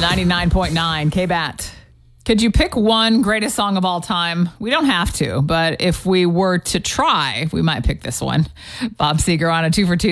99.9 K-Bat. Could you pick one greatest song of all time? We don't have to, but if we were to try, we might pick this one. Bob Seger on a 2 for 2.